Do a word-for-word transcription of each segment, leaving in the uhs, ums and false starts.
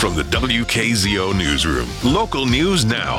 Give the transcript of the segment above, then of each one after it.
From the W K Z O Newsroom, local news now.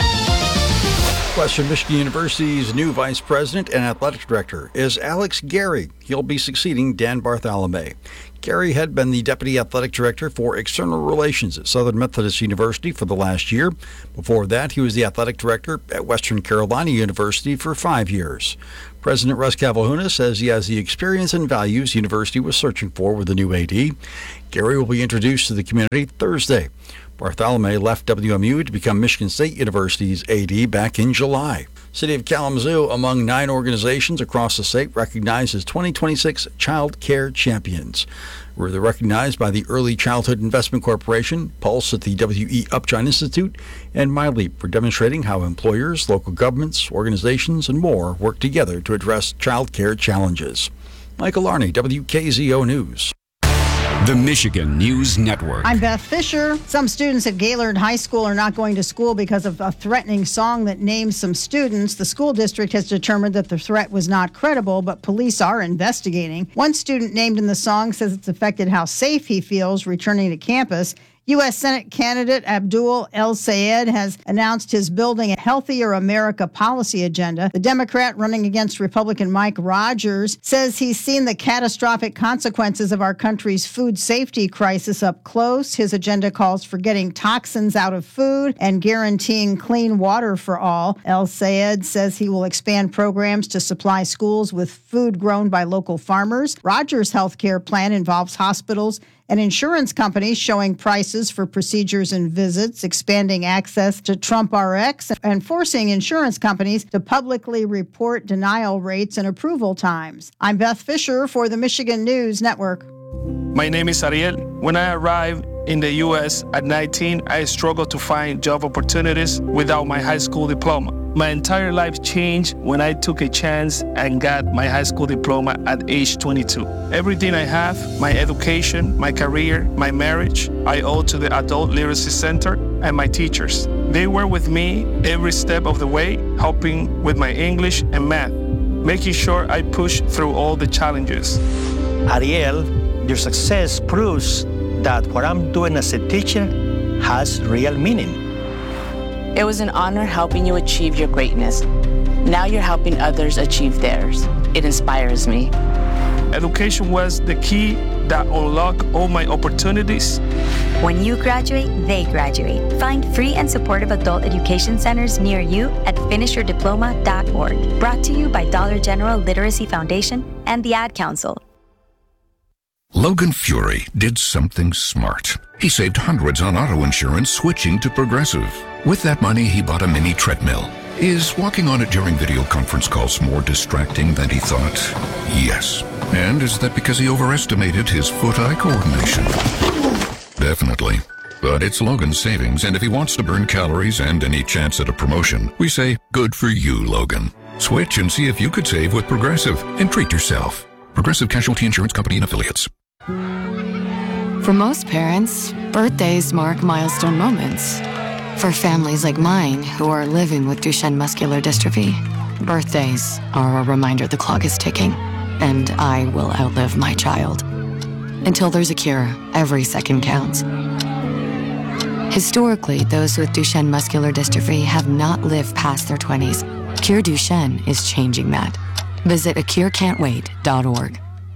Western Michigan University's new vice president and athletic director is Alex Gary. He'll be succeeding Dan Bartholomew. Gary had been the deputy athletic director for external relations at Southern Methodist University for the last year. Before that, he was the athletic director at Western Carolina University for five years. President Russ Cavalhuna says he has the experience and values the university was searching for with the new A D. Gary will be introduced to the community Thursday. Bartholomew left W M U to become Michigan State University's A D back in July. City of Kalamazoo, among nine organizations across the state, recognized as twenty twenty-six Child Care Champions. They're recognized by the Early Childhood Investment Corporation, Pulse at the W E Upjohn Institute, and MyLeap for demonstrating how employers, local governments, organizations, and more work together to address child care challenges. Michael Arney, W K Z O News. The Michigan News Network. I'm Beth Fisher. Some students at Gaylord High School are not going to school because of a threatening song that names some students. The school district has determined that the threat was not credible, but police are investigating. One student named in the song says it's affected how safe he feels returning to campus. U S Senate candidate Abdul El-Sayed has announced his Building a Healthier America policy agenda. The Democrat running against Republican Mike Rogers says he's seen the catastrophic consequences of our country's food safety crisis up close. His agenda calls for getting toxins out of food and guaranteeing clean water for all. El-Sayed says he will expand programs to supply schools with food grown by local farmers. Rogers' health care plan involves hospitals and insurance companies showing prices for procedures and visits, expanding access to Trump R X, and forcing insurance companies to publicly report denial rates and approval times. I'm Beth Fisher for the Michigan News Network. My name is Ariel. When I arrived in the U S at nineteen, I struggled to find job opportunities without my high school diploma. My entire life changed when I took a chance and got my high school diploma at age twenty-two. Everything I have, my education, my career, my marriage, I owe to the Adult Literacy Center and my teachers. They were with me every step of the way, helping with my English and math, making sure I push through all the challenges. Ariel, your success proves that what I'm doing as a teacher has real meaning. It was an honor helping you achieve your greatness. Now you're helping others achieve theirs. It inspires me. Education was the key that unlocked all my opportunities. When you graduate, they graduate. Find free and supportive adult education centers near you at finish your diploma dot org. Brought to you by Dollar General Literacy Foundation and the Ad Council. Logan Fury did something smart. He saved hundreds on auto insurance switching to Progressive. With that money, he bought a mini treadmill. Is walking on it during video conference calls more distracting than he thought? Yes. And is that because he overestimated his foot-eye coordination? Definitely. But it's Logan's savings, and if he wants to burn calories and any chance at a promotion, we say, good for you, Logan. Switch and see if you could save with Progressive and treat yourself. Progressive Casualty Insurance Company and Affiliates. For most parents, birthdays mark milestone moments. For families like mine who are living with Duchenne muscular dystrophy, birthdays are a reminder the clock is ticking, and I will outlive my child. Until there's a cure, every second counts. Historically, those with Duchenne muscular dystrophy have not lived past their twenties. Cure Duchenne is changing that. Visit a cure can't wait dot org.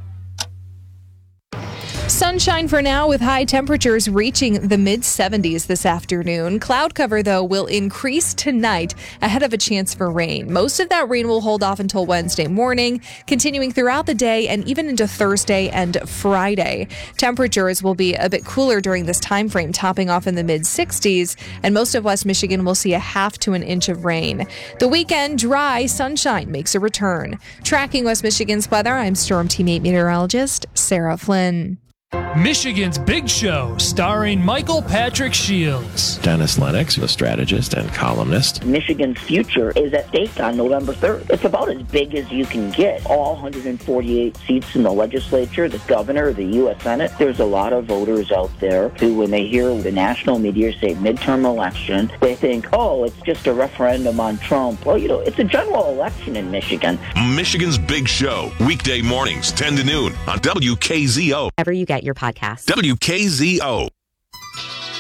Sunshine for now with high temperatures reaching the mid seventies this afternoon. Cloud cover, though, will increase tonight ahead of a chance for rain. Most of that rain will hold off until Wednesday morning, continuing throughout the day and even into Thursday and Friday. Temperatures will be a bit cooler during this time frame, topping off in the mid sixties, and most of West Michigan will see a half to an inch of rain. The weekend, dry sunshine makes a return. Tracking West Michigan's weather, I'm Storm Team eight meteorologist Sarah Flynn. Michigan's Big Show, starring Michael Patrick Shields. Dennis Lennox, a strategist and columnist. Michigan's future is at stake on November third. It's about as big as you can get. All one hundred forty-eight seats in the legislature, the governor, the U S Senate. There's a lot of voters out there who, when they hear the national media say midterm election, they think, oh, it's just a referendum on Trump. Well, you know, it's a general election in Michigan. Michigan's Big Show, weekday mornings, ten to noon on W K Z O. Ever you get your podcast. W K Z O.